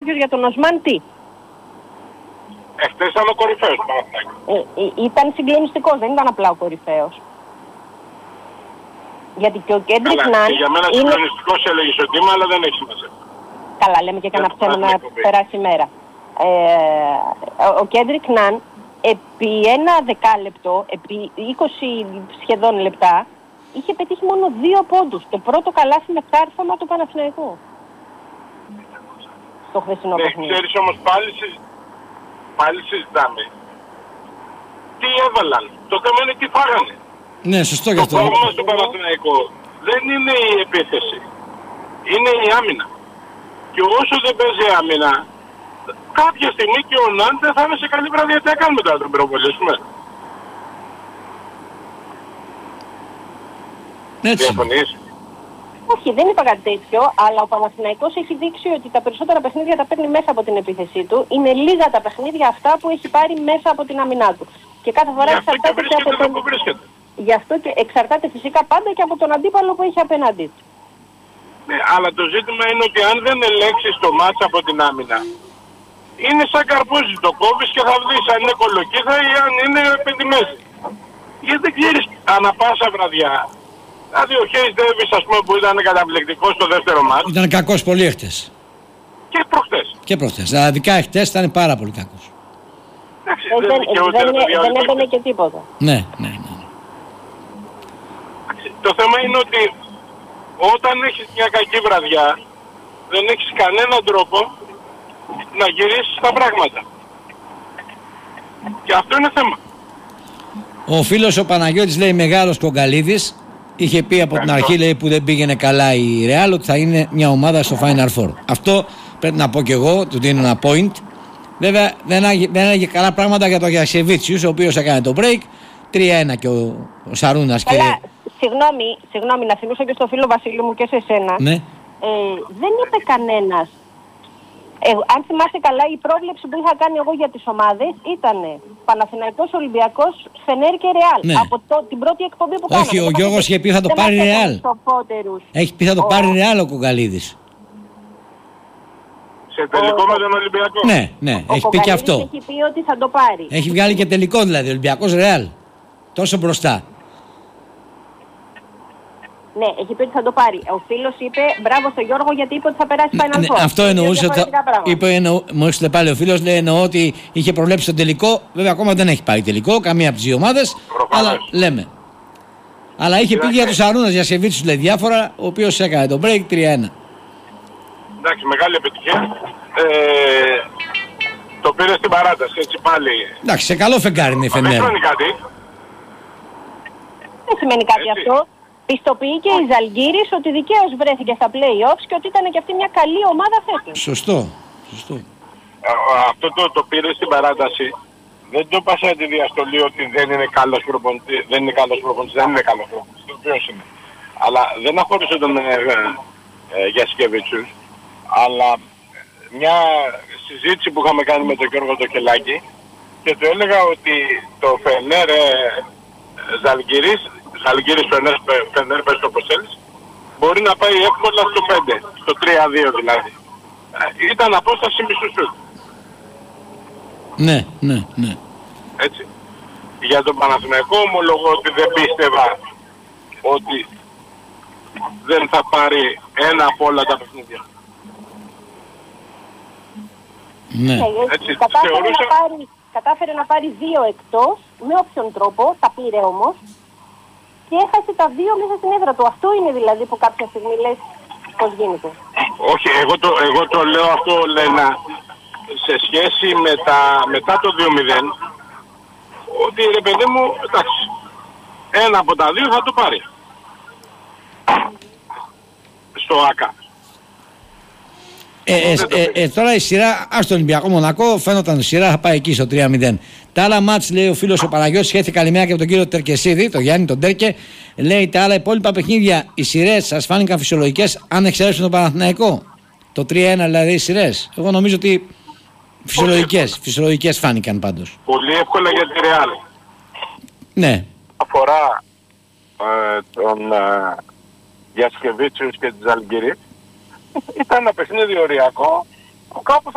κάποιος για τον Οσμάν τι? Εχθές ήταν ο κορυφαίος. Ήταν συγκλονιστικός, δεν ήταν απλά ο κορυφαίος. Γιατί και ο Κέντρικ Ναν για μένα είναι... συγκλονιστικός έλεγες ότι είμαι, αλλά δεν έχει σημασία. Καλά, λέμε και κανένα ψέμα να περάσει η μέρα. Ο Κέντρικ Ναν επί ένα δεκάλεπτο, επί 20 σχεδόν λεπτά, είχε πετύχει μόνο 2 πόντους. Το πρώτο καλάθι με κάρφωμα του Παναθηναϊκού. Στο χθεσινό παιχνίδι. Ξέρεις όμως πάλι συζητάμε. Τι έβαλαν. Το θέμα είναι τι φάγανε. Ναι, σωστό γι' αυτό. Το πρόβλημα στο Παναθηναϊκό δεν είναι η επίθεση. Είναι η άμυνα. Και όσο δεν παίζει άμυνα, κάποια στιγμή και ο Ναν δεν θα είναι σε καλή βραδιά. Τι κάνουμε τώρα, τον πυροβολήσουμε? Διαφωνείς? Όχι, δεν είπα κάτι τέτοιο, αλλά ο Παναθηναϊκός έχει δείξει ότι τα περισσότερα παιχνίδια τα παίρνει μέσα από την επίθεσή του. Είναι λίγα τα παιχνίδια αυτά που έχει πάρει μέσα από την άμυνά του. Και κάθε φορά εξαρτάται και από τον... Γι' αυτό και εξαρτάται φυσικά πάντα και από τον αντίπαλο που έχει απέναντί του. Ναι, αλλά το ζήτημα είναι ότι αν δεν ελέγξεις το μάτς από την άμυνα, είναι σαν καρπούζι. Το κόβεις και θα δεις αν είναι κολοκύθα ή αν είναι πεντιμέζι. Γιατί δεν ξέρεις ανά πάσα βραδιά. Δηλαδή ο Χέις Ντέβις, ας πούμε, που ήταν καταπληκτικός στο δεύτερο μάτς. Ήταν κακός πολύ εχθές. Και προχτές. Και προχτές. Ειδικά εχθές ήταν πάρα πολύ κακός. Δεν έμπαινε και τίποτα. Ναι. Το θέμα είναι ότι όταν έχεις μια κακή βραδιά, δεν έχεις κανέναν τρόπο να γυρίσεις τα πράγματα. Και αυτό είναι θέμα. Ο φίλος ο Παναγιώτης λέει μεγάλος Κογκαλίδης. Είχε πει από την αρχή, λέει, που δεν πήγαινε καλά η Real, ότι θα είναι μια ομάδα στο Final Four. Αυτό πρέπει να πω και εγώ, του δίνω ένα point. Βέβαια δεν έλεγε καλά πράγματα για τον Γιασεβίτσιους, ο οποίος έκανε το break. 3-1 και ο Σαρούνας. Καλά, συγγνώμη, να θυμίσω και στο φίλο Βασίλη μου και σε εσένα. Ναι. Δεν είπε κανένας. Αν θυμάσαι καλά, η πρόβλεψη που είχα κάνει εγώ για τις ομάδες ήταν Παναθηναϊκός, Ολυμπιακός, Φενέρ και Ρεάλ. Ναι. Από την πρώτη εκπομπή που κάναμε. Όχι, ο Γιώργος είχε πει θα το πάρει Ρεάλ. Έχει πει θα το πάρει Ρεάλ ο Κουγκαλίδης. Σε τελικό με τον Ολυμπιακό. Ναι, έχει πει και αυτό. Έχει πει ότι θα το πάρει. Έχει βγάλει και τελικό δηλαδή, Ολυμπιακός Ρεάλ. Τόσο μπροστά. Ναι, έχει πει ότι θα το πάρει. Ο φίλος είπε μπράβο στον Γιώργο γιατί είπε ότι θα περάσει Final Four. Αυτό εννοούσε ότι μου έρχεται πάλι ο φίλος, λέει εννοώ ότι είχε προβλέψει τον τελικό. Βέβαια ακόμα δεν έχει πάρει τελικό, καμία από τις δύο ομάδες. Αλλά λέμε. Αλλά είχε πει για τους Αρούνας, για Σεβίτσους, λέει διάφορα, ο οποίος έκανε το break 3-1. Εντάξει, μεγάλη επιτυχία. Το πήρε στην παράταση, έτσι πάλι. Εντάξει, σε καλό φεγγάρι είναι η Φενέρ. Δεν σημαίνει κάτι. Δεν σημαίνει κάτι αυτό. Πιστοποιεί και η Ζαλγκίρις ότι δικαίως βρέθηκε στα play-offs και ότι ήταν και αυτή μια καλή ομάδα φέτος. Σωστό. Αυτό το πήρε στην παράταση. Δεν το πάσα τη διαστολή ότι δεν είναι καλός προπονητής, δεν είναι καλός προπονητής. Το οποίος είναι. Αλλά δεν αφορούσε τον Γιασκεβίτσιους. Αλλά μια συζήτηση που είχαμε κάνει με τον Γιώργο Τοκελάκη και του έλεγα ότι το Φενέρ Ζαλγκίρις Φενέρ πες το πως θέλεις, μπορεί να πάει εύκολα στο 5, στο 3-2 δηλαδή. Ήταν απόσταση μισού σουτ. Ναι. Έτσι. Για τον Παναθηναϊκό ομολογώ ότι δεν πίστευα ότι δεν θα πάρει ένα από όλα τα παιχνίδια. Ναι. Έτσι, κατάφερε να πάρει 2 εκτός, με όποιον τρόπο, τα πήρε όμως. Και έχασε τα 2 μέσα στην έδρα του. Αυτό είναι δηλαδή που κάποια στιγμή λες πώς γίνεται. Όχι, εγώ το λέω αυτό, Λένα, σε σχέση με μετά το 2-0, ότι ρε παιδί μου, εντάξει, ένα από τα 2 θα το πάρει. Στο ΆΚΑ. Τώρα η σειρά, στον Ολυμπιακό Μονακό, φαίνονταν η σειρά θα πάει εκεί στο 3-0. Τα άλλα μάτς, λέει ο φίλος ο Παναγιώτης, χαίρεται καλημέρα και από τον κύριο Τερκεσίδη, τον Γιάννη τον Τέρκε. Λέει τα άλλα υπόλοιπα παιχνίδια, οι σειρές σας φάνηκαν φυσιολογικές, αν εξαιρέσουν τον Παναθηναϊκό. Το 3-1 δηλαδή οι σειρές. Εγώ νομίζω ότι φυσιολογικές φάνηκαν πάντως. Πολύ εύκολα για τη Ρεάλ. Ναι. Αφορά τον Γιασκεβίτσιους και τη Ζαλγκίρις. Ήταν ένα παιχνίδι οριακό που κάπου